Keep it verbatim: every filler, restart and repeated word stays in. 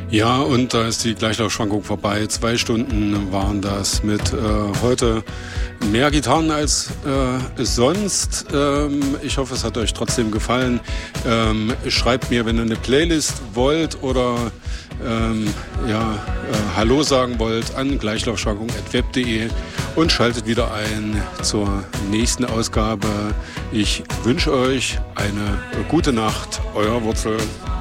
Ja, und da ist die Gleichlaufschwankung vorbei. Zwei Stunden waren das mit äh, heute mehr Gitarren als äh, sonst. Ähm, ich hoffe, es hat euch trotzdem gefallen. Ähm, schreibt mir, wenn ihr eine Playlist wollt oder ähm, ja, äh, Hallo sagen wollt, an gleichlaufschwankung at web punkt de und schaltet wieder ein zur nächsten Ausgabe. Ich wünsche euch eine gute Nacht. Euer Wurzel.